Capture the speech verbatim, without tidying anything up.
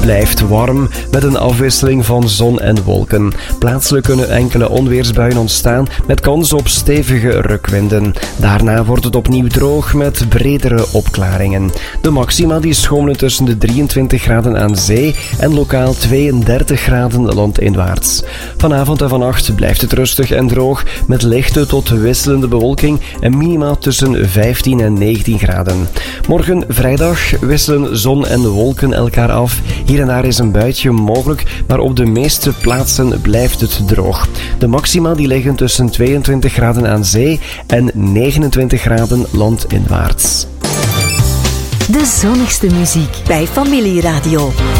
blijft warm met een afwisseling van zon en wolken. Plaatselijk kunnen enkele onweersbuien ontstaan met kans op stevige rukwinden. Daarna wordt het opnieuw droog met bredere opklaringen. De maxima die schommelen tussen de drieëntwintig graden aan zee en lokaal tweeëndertig graden landinwaarts. Vanavond en vannacht blijft het rustig en droog met lichte tot wisselende bewolking en minima tussen vijftien en negentien graden. Morgen vrijdag wisselen zon en wolken elkaar af. Hier en daar is een buitje mogelijk, maar op de meeste plaatsen blijft het droog. De maxima die liggen tussen tweeëntwintig graden aan zee en negenentwintig graden landinwaarts. De zonnigste muziek bij Familieradio.